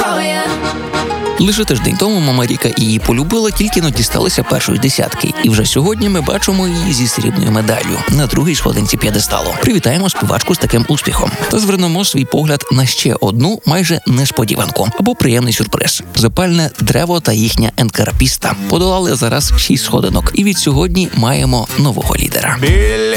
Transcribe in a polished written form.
Лише тиждень тому мама Ріка її полюбила, тільки но дісталися першої десятки. І вже сьогодні ми бачимо її зі срібною медаллю на другій сходинці п'єдесталу. Привітаємо співачку з таким успіхом. Та звернемо свій погляд на ще одну майже несподіванку або приємний сюрприз. Запальне древо та їхня енкарпіста подолали зараз 6 сходинок. І від сьогодні маємо нового лідера. Білі